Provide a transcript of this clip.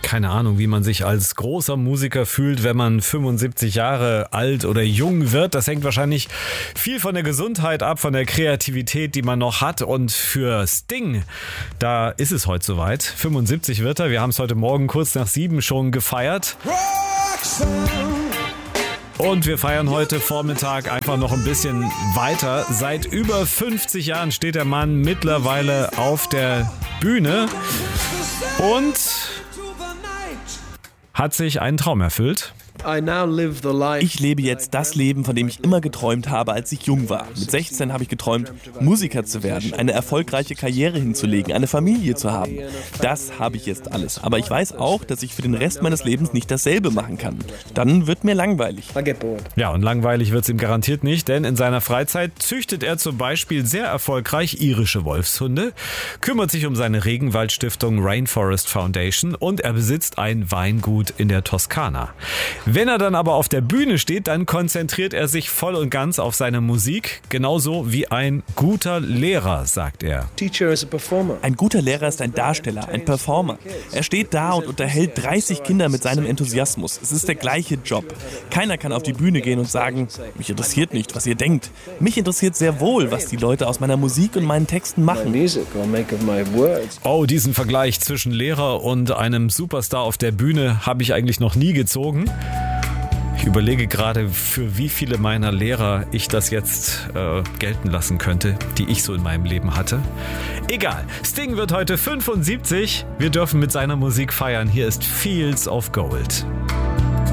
keine Ahnung, wie man sich als großer Musiker fühlt, wenn man 75 Jahre alt oder jung wird. Das hängt wahrscheinlich viel von der Gesundheit ab, von der Kreativität, die man noch hat. Und für Sting, da ist es heute soweit. 75 wird er. Wir haben es heute Morgen kurz nach 7 schon gefeiert. Und wir feiern heute Vormittag einfach noch ein bisschen weiter. Seit über 50 Jahren steht der Mann mittlerweile auf der Bühne und hat sich einen Traum erfüllt. Ich lebe jetzt das Leben, von dem ich immer geträumt habe, als ich jung war. Mit 16 habe ich geträumt, Musiker zu werden, eine erfolgreiche Karriere hinzulegen, eine Familie zu haben. Das habe ich jetzt alles. Aber ich weiß auch, dass ich für den Rest meines Lebens nicht dasselbe machen kann. Dann wird mir langweilig. Ja, und langweilig wird es ihm garantiert nicht, denn in seiner Freizeit züchtet er zum Beispiel sehr erfolgreich irische Wolfshunde, kümmert sich um seine Regenwaldstiftung Rainforest Foundation und er besitzt ein Weingut in der Toskana. Wenn er dann aber auf der Bühne steht, dann konzentriert er sich voll und ganz auf seine Musik, genauso wie ein guter Lehrer, sagt er. Ein guter Lehrer ist ein Darsteller, ein Performer. Er steht da und unterhält 30 Kinder mit seinem Enthusiasmus. Es ist der gleiche Job. Keiner kann auf die Bühne gehen und sagen, mich interessiert nicht, was ihr denkt. Mich interessiert sehr wohl, was die Leute aus meiner Musik und meinen Texten machen. Oh, diesen Vergleich zwischen Lehrer und einem Superstar auf der Bühne habe ich eigentlich noch nie gezogen. Ich überlege gerade, für wie viele meiner Lehrer ich das jetzt gelten lassen könnte, die ich so in meinem Leben hatte. Egal, Sting wird heute 75. Wir dürfen mit seiner Musik feiern. Hier ist Fields of Gold.